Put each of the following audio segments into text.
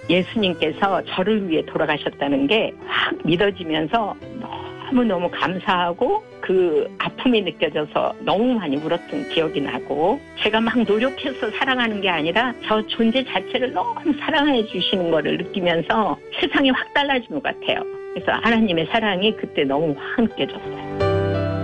예수님께서 저를 위해 돌아가셨다는 게 확 믿어지면서 너무너무 감사하고 그 아픔이 느껴져서 너무 많이 울었던 기억이 나고, 제가 막 노력해서 사랑하는 게 아니라 저 존재 자체를 너무 사랑해 주시는 거를 느끼면서 세상이 확 달라진 것 같아요. 그래서 하나님의 사랑이 그때 너무 확 느껴졌어요.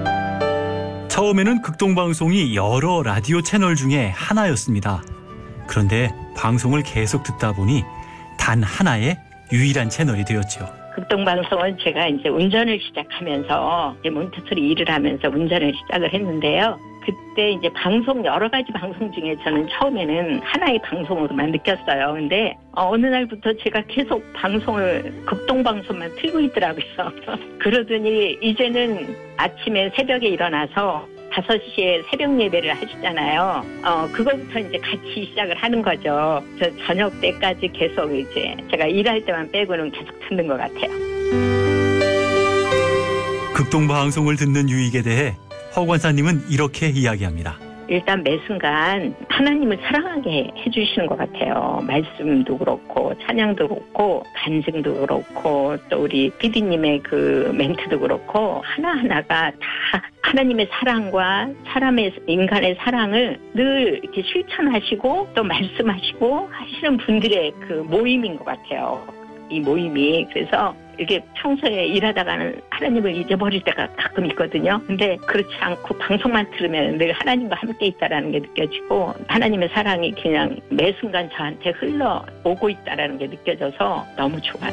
처음에는 극동방송이 여러 라디오 채널 중에 하나였습니다. 그런데 방송을 계속 듣다 보니 단 하나의 유일한 채널이 되었죠. 극동방송은 제가 이제 운전을 시작하면서 이제 몬테소리 일을 하면서 운전을 시작을 했는데요. 그때 이제 방송, 여러 가지 방송 중에 저는 처음에는 하나의 방송으로만 느꼈어요. 근데 어느 날부터 제가 계속 방송을, 극동방송만 틀고 있더라고요. 그러더니 이제는 아침에 새벽에 일어나서 5시에 새벽 예배를 하시잖아요. 그거부터 이제 같이 시작을 하는 거죠. 저 저녁 때까지 계속 이제 제가 일할 때만 빼고는 계속 듣는 것 같아요. 극동방송을 듣는 유익에 대해 허 권사님은 이렇게 이야기합니다. 일단 매 순간 하나님을 사랑하게 해주시는 것 같아요. 말씀도 그렇고 찬양도 그렇고 간증도 그렇고 또 우리 PD님의 그 멘트도 그렇고 하나하나가 다 하나님의 사랑과 인간의 사랑을 늘 이렇게 실천하시고 또 말씀하시고 하시는 분들의 그 모임인 것 같아요. 이 모임이. 그래서 이게 평소에 일하다가는 하나님을 잊어버릴 때가 가끔 있거든요. 근데 그렇지 않고 방송만 들으면 늘 하나님과 함께 있다라는 게 느껴지고 하나님의 사랑이 그냥 매 순간 저한테 흘러오고 있다라는 게 느껴져서 너무 좋아요.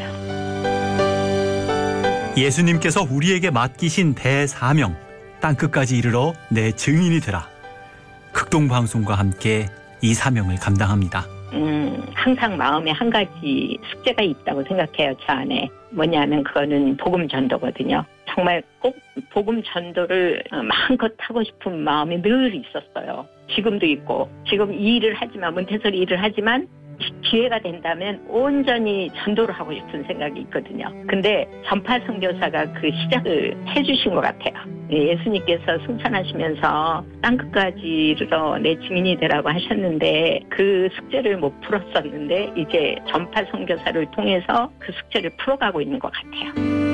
예수님께서 우리에게 맡기신 대사명, 땅끝까지 이르러 내 증인이 되라. 극동방송과 함께 이 사명을 감당합니다. 항상 마음에 한 가지 숙제가 있다고 생각해요. 저 안에. 뭐냐면 그거는 복음 전도거든요. 정말 꼭 복음 전도를 마음껏 하고 싶은 마음이 늘 있었어요. 지금도 있고, 지금 이 일을 하지만, 몬테소리 일을 하지만 기회가 된다면 온전히 전도를 하고 싶은 생각이 있거든요. 근데 전파 선교사가 그 시작을 해주신 것 같아요. 예수님께서 승천하시면서 땅끝까지 이르러 내 증인이 되라고 하셨는데 그 숙제를 못 풀었었는데 이제 전파 선교사를 통해서 그 숙제를 풀어가고 있는 것 같아요.